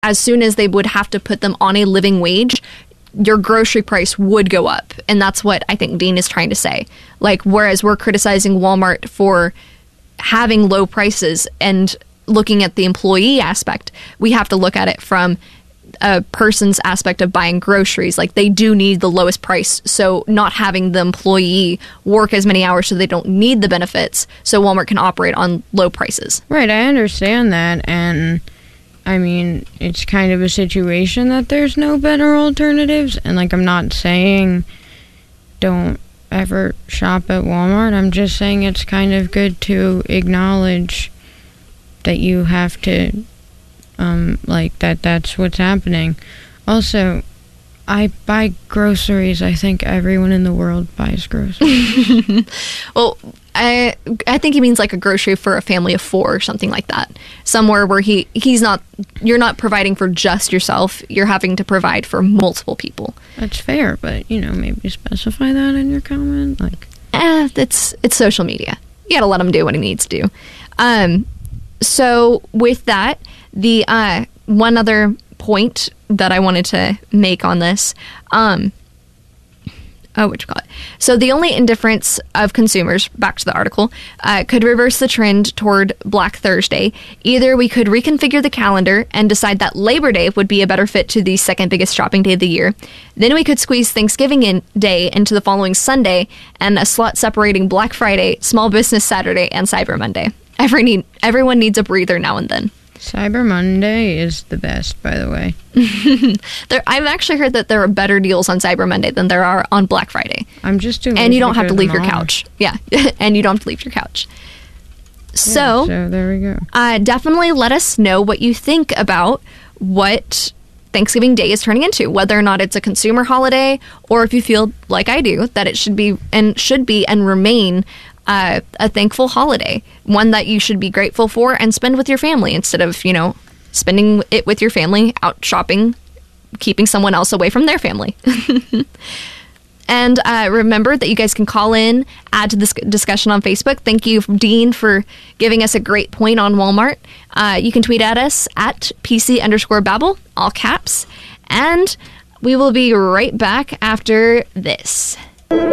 as soon as they would have to put them on a living wage, your grocery price would go up. And that's what I think Dean is trying to say. Like, whereas we're criticizing Walmart for having low prices and looking at the employee aspect, we have to look at it from a person's aspect of buying groceries. Like, they do need the lowest price, so not having the employee work as many hours so they don't need the benefits, so Walmart can operate on low prices. Right, I understand that, and I mean, it's kind of a situation that there's no better alternatives, and like, I'm not saying don't ever shop at Walmart. I'm just saying it's kind of good to acknowledge that you have to that's what's happening. Also, I buy groceries. I think everyone in the world buys groceries. Well, I think he means like a grocery for a family of 4 or something like that. Somewhere where you're not providing for just yourself. You're having to provide for multiple people. That's fair, but maybe specify that in your comment. Like, it's social media. You gotta let him do what he needs to do. So with that, the one other point that I wanted to make on this, so the only indifference of consumers, back to the article, could reverse the trend toward Black Thursday. Either we could reconfigure the calendar and decide that Labor Day would be a better fit to the second biggest shopping day of the year. Then we could squeeze Thanksgiving Day into the following Sunday and a slot separating Black Friday, Small Business Saturday, and Cyber Monday. Everyone needs a breather now and then. Cyber Monday is the best, by the way. I've actually heard that there are better deals on Cyber Monday than there are on Black Friday. I'm just too lazy. And you don't have to leave your couch. Yeah, and you don't have to leave your couch. So there we go. Definitely let us know what you think about what Thanksgiving Day is turning into, whether or not it's a consumer holiday, or if you feel like I do, that it should be and remain a thankful holiday, one that you should be grateful for and spend with your family instead of, spending it with your family out shopping, keeping someone else away from their family. And remember that you guys can call in, add to this discussion on Facebook. Thank you, Dean, for giving us a great point on Walmart. You can tweet at us at PC_Babble, all caps. And we will be right back after this.